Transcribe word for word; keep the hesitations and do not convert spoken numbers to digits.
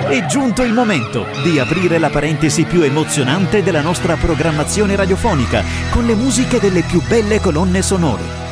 È giunto il momento di aprire la parentesi più emozionante della nostra programmazione radiofonica con le musiche delle più belle colonne sonore.